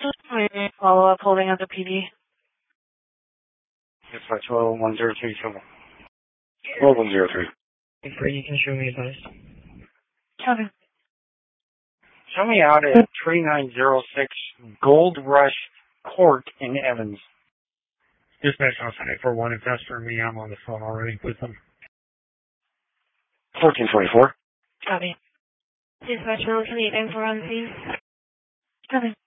Follow up holding at the PD. Dispatch 103. 103. You can show me advice. Copy. Show me out at 3906 Gold Rush Court in Evans. Dispatch on site for 1. If that's for me, I'm on the phone already with them. 1424. Copy. Dispatch 128, I'm for on scene. Copy.